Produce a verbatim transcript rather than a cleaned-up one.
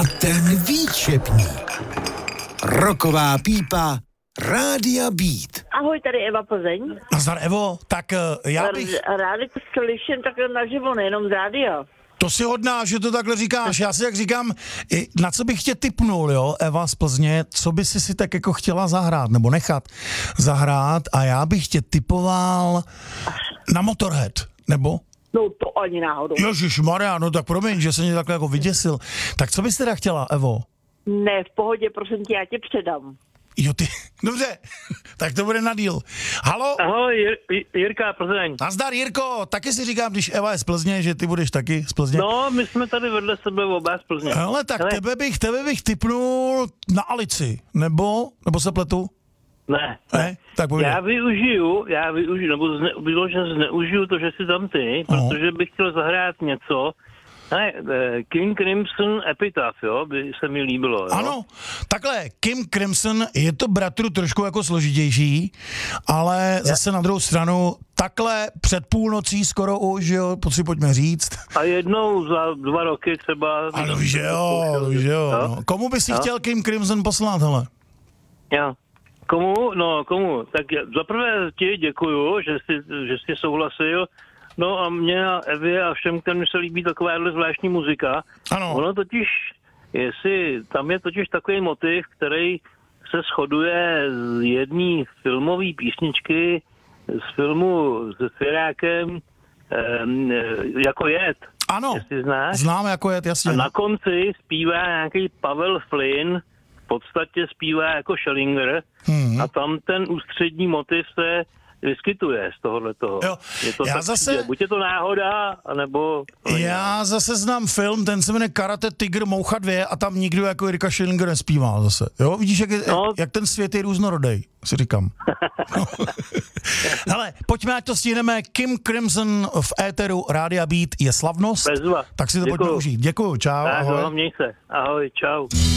A ten výčepník. Roková pípa Rádia Beat. Ahoj, tady Eva Plzeň. Nazdar, Evo, tak já bych... Rádi to slyším takhle naživo, nejenom z rádia. To si hodná, že to takhle říkáš. Já si jak říkám, na co bych tě tipnul, jo, Eva z Plzně, co by si si tak jako chtěla zahrát, nebo nechat zahrát, a já bych tě tipoval na Motorhead, nebo? No to ani náhodou. Ježišmarja, no tak promiň, že jsem mě takhle jako vyděsil. Tak co bys teda chtěla, Evo? Ne, v pohodě, prosím tě, já tě předám. Jo, ty, dobře, tak to bude na díl. Halo? Ahoj, Jir, Jirka, Plzeň. Nazdar, Jirko, taky si říkám, když Eva je z Plzně, že ty budeš taky z Plzně. No, my jsme tady vedle sebe oba z Plzně. Hele, tak Hele. tebe bych, tebe bych tipnul na Alici, nebo, nebo se pletu? Ne. Ne? Tak povídej. Já využiju, já využiju, nebo zne, bylo, že zneužiju to, že jsi tam ty, Ano. protože bych chtěl zahrát něco. Ne, King Crimson Epitaph, jo, by se mi líbilo, jo. Ano, takhle, Kim Crimson je to bratru trošku jako složitější, ale zase na druhou stranu, takhle před půlnocí skoro už, jo, si pojďme říct. A jednou za dva roky třeba... Ano, víš, že jo, víš, že jo. No. Komu by si Jo. chtěl Kim Crimson poslat, hele? Jo. Komu? No, komu? Tak zaprvé ti děkuju, že jsi, že jsi souhlasil. No a mě a Evě a všem, kterým se líbí takováhle zvláštní muzika. Ano. Ono totiž, jestli, tam je totiž takový motiv, který se shoduje z jedné filmové písničky z filmu s Firákem um, jako Jed. Ano, Jestli znáš. znám jako je, jasně. A na konci zpívá nějaký Pavel Flynn, v podstatě zpívá jako Schellinger, Hmm. a tam ten ústřední motiv se vyskytuje z tohohle toho. Jo, Je to já tak, zase- že buď je to náhoda, anebo... Já zase znám film, ten se jmenuje Karate Tiger Moucha dva a tam nikdo jako Jirka Schillinger nespívá zase. Jo, vidíš, jak, je, No. jak ten svět je různorodej, si říkám. Hele, pojďme, ať to stihneme. Kim Crimson v éteru Rádia Beat je slavnost. Bezva. Tak si to Děkuju. pojďme užít. Děkuju, čau, Tak, ahoj. no, měj se. Ahoj, čau.